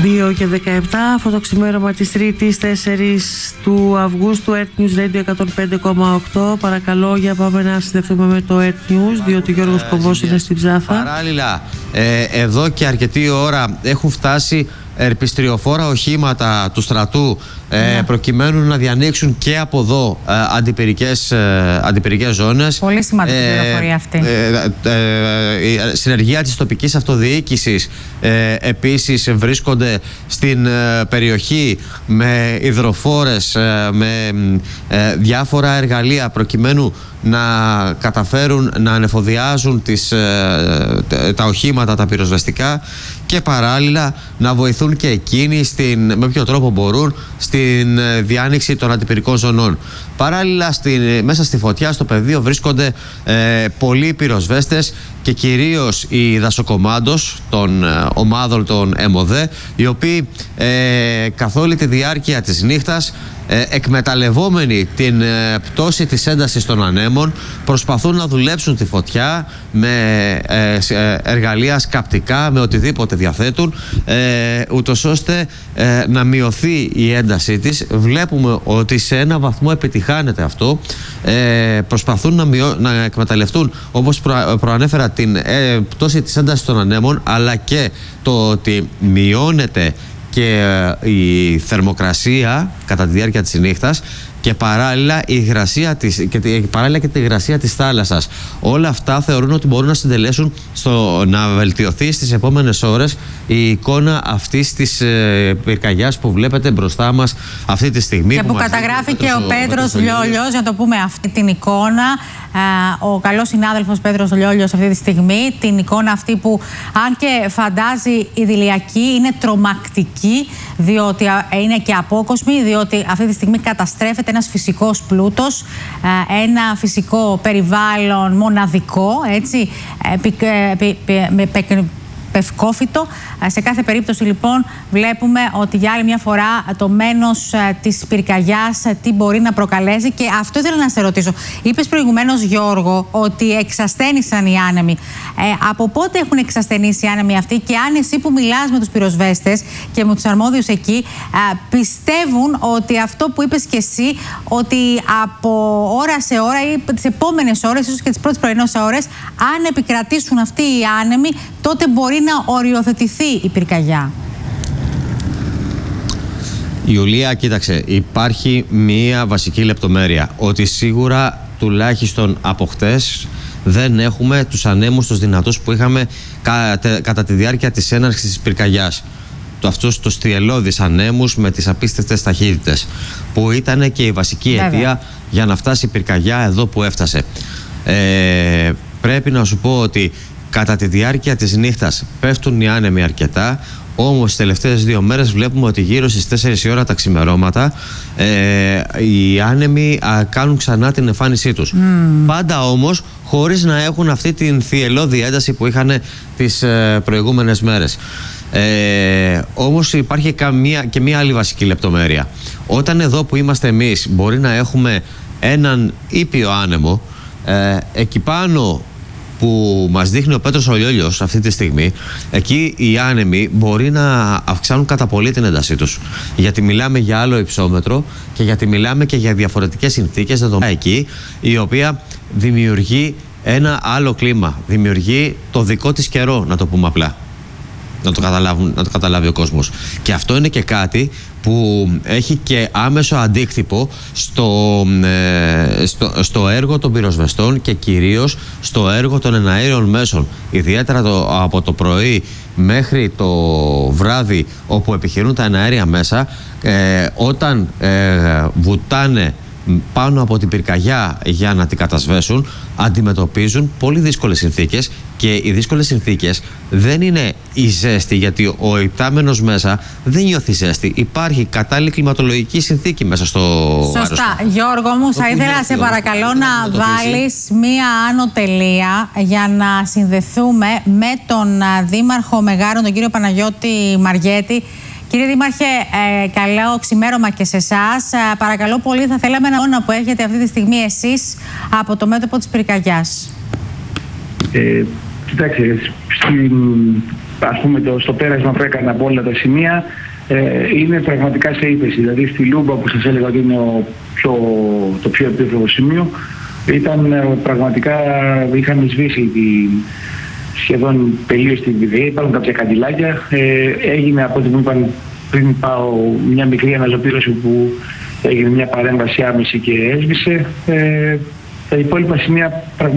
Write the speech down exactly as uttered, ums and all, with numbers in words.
δύο και δεκαεπτά, αυτό το ξημέρωμα της Τρίτης τέσσερις του Αυγούστου, Earth News Radio εκατόν πέντε κόμμα οκτώ. Παρακαλώ, για πάμε να συνδεθούμε με το Earth News, διότι ο Γιώργος Κομβός είναι στην Ψάφα. Παράλληλα, ε, εδώ και αρκετή ώρα έχουν φτάσει ερπιστριοφόρα οχήματα του στρατού ε, προκειμένου να διανοίξουν και από εδώ ε, αντιπυρικές, ε, αντιπυρικές ζώνες. Πολύ σημαντική ε, πληροφορία αυτή. Ε, ε, ε, η συνεργεία της τοπικής αυτοδιοίκησης ε, επίσης βρίσκονται στην ε, περιοχή με υδροφόρες, ε, με ε, διάφορα εργαλεία προκειμένου να καταφέρουν να ανεφοδιάζουν τις, ε, τα οχήματα, τα πυροσβεστικά, και παράλληλα να βοηθούν και εκείνοι στην, με ποιο τρόπο μπορούν στην διάνοιξη των αντιπυρικών ζωνών. Παράλληλα, στην, μέσα στη φωτιά, στο πεδίο, βρίσκονται ε, πολλοί πυροσβέστες και κυρίως οι δασοκομάντος των ε, ομάδων των ΕΜΟΔΕ, οι οποίοι ε, καθ' όλη τη διάρκεια της νύχτας, ε, εκμεταλλευόμενοι την ε, πτώση της έντασης των ανέμων, προσπαθούν να δουλέψουν τη φωτιά με ε, ε, εργαλεία σκαπτικά, με οτιδήποτε διαθέτουν, ε, ούτως ώστε ε, να μειωθεί η έντασή της. Βλέπουμε ότι σε ένα βαθμό επιτυχάνεται αυτό. Ε, προσπαθούν να, μειώ, να εκμεταλλευτούν, όπως προ, προανέφερα, την ε, πτώση της έντασης των ανέμων, αλλά και το ότι μειώνεται και ε, η θερμοκρασία κατά τη διάρκεια της νύχτας, και παράλληλα η υγρασία της, και παράλληλα και τη υγρασία της θάλασσας. Όλα αυτά θεωρούν ότι μπορούν να συντελέσουν στο να βελτιωθεί στις επόμενες ώρες η εικόνα αυτής της ε, πυρκαγιάς που βλέπετε μπροστά μας αυτή τη στιγμή. Και που, που καταγράφει και ο, ο Πέτρος Λιόλιος, για να το πούμε αυτή την εικόνα. Ο καλός συνάδελφος Πέτρος Λιόλιος αυτή τη στιγμή, την εικόνα αυτή που, αν και φαντάζει ιδηλιακή, είναι τρομακτική, διότι είναι και απόκοσμη, διότι αυτή τη στιγμή καταστρέφεται ένας φυσικός πλούτος, ένα φυσικό περιβάλλον μοναδικό, έτσι, με πευκόφυτο. Σε κάθε περίπτωση, λοιπόν, βλέπουμε ότι για άλλη μια φορά το μένος της πυρκαγιάς τι μπορεί να προκαλέσει. Και αυτό ήθελα να σε ρωτήσω. Είπες προηγουμένως, Γιώργο, ότι εξασθένησαν οι άνεμοι. Ε, από πότε έχουν εξασθενήσει οι άνεμοι αυτοί, και αν εσύ που μιλάς με τους πυροσβέστες και με τους αρμόδιους εκεί, ε, πιστεύουν ότι αυτό που είπες και εσύ, ότι από ώρα σε ώρα ή τις επόμενες ώρες, ίσως και τις πρώτες πρωινές ώρες, αν επικρατήσουν αυτοί οι άνεμοι, τότε μπορεί να οριοθετηθεί η πυρκαγιά? Ιουλία, κοίταξε, υπάρχει μία βασική λεπτομέρεια, ότι σίγουρα τουλάχιστον από χτες δεν έχουμε τους ανέμους τους δυνατούς που είχαμε κατά, κατά τη διάρκεια της έναρξης της πυρκαγιάς. Αυτούς τους θυελλώδεις ανέμους με τις απίστευτες ταχύτητες, που ήταν και η βασική Βέβαια. αιτία για να φτάσει η πυρκαγιά εδώ που έφτασε. Ε, πρέπει να σου πω ότι κατά τη διάρκεια της νύχτας πέφτουν οι άνεμοι αρκετά, όμως τις τελευταίες δύο μέρες βλέπουμε ότι γύρω στις τέσσερις η ώρα τα ξημερώματα ε, οι άνεμοι α, κάνουν ξανά την εμφάνισή τους. Mm. Πάντα όμως χωρίς να έχουν αυτή την θυελλώδη ένταση που είχαν τις ε, προηγούμενες μέρες. Ε, όμως υπάρχει καμία, και μία άλλη βασική λεπτομέρεια. Όταν εδώ που είμαστε εμείς μπορεί να έχουμε έναν ήπιο άνεμο, ε, εκεί πάνω που μας δείχνει ο Πέτρος ο Λιόλιος αυτή τη στιγμή, εκεί οι άνεμοι μπορεί να αυξάνουν κατά πολύ την έντασή τους. Γιατί μιλάμε για άλλο υψόμετρο και γιατί μιλάμε και για διαφορετικές συνθήκες δεδομένα εκεί, η οποία δημιουργεί ένα άλλο κλίμα. Δημιουργεί το δικό της καιρό, να το πούμε απλά. Να το, να το καταλάβει ο κόσμος. Και αυτό είναι και κάτι που έχει και άμεσο αντίκτυπο στο, ε, στο, στο έργο των πυροσβεστών και κυρίως στο έργο των εναέριων μέσων. Ιδιαίτερα το, από το πρωί μέχρι το βράδυ, όπου επιχειρούν τα εναέρια μέσα, ε, όταν ε, βουτάνε πάνω από την πυρκαγιά για να την κατασβέσουν, αντιμετωπίζουν πολύ δύσκολες συνθήκες, και οι δύσκολες συνθήκες δεν είναι η ζέστη, γιατί ο υπτάμενος μέσα δεν νιώθει ζέστη. Υπάρχει κατάλληλη κλιματολογική συνθήκη μέσα στο Σωστά. αεροσκάφο. Γιώργο μου, θα ήθελα σε παρακαλώ να βάλεις μία άνω τελεία για να συνδεθούμε με τον Δήμαρχο Μεγάρων, τον κύριο Παναγιώτη Μαριέτη. Κύριε Δήμαρχε, ε, καλό ξημέρωμα και σε εσάς. Ε, παρακαλώ πολύ, θα θέλαμε να όνα που έχετε αυτή τη στιγμή εσείς από το μέτωπο της πυρκαγιάς. Ε, κοιτάξτε, στην ας πούμε το, στο πέρασμα που έκανα από όλα τα σημεία, ε, είναι πραγματικά σε ύφεση. Δηλαδή στη Λούμπα που σας έλεγα ότι είναι ο πιο, το πιο επίφρογο σημείο, ήταν ε, πραγματικά, είχαμε σβήσει τη, σχεδόν τελείως την πηδεία, υπάρχουν κάποια καντιλάκια, ε, έγινε από ό,τι μου είπαν πριν πάω μια μικρή αναζωπήρωση που έγινε μια παρέμβαση άμεση και έσβησε. Ε, τα υπόλοιπα σημεία πραγματικά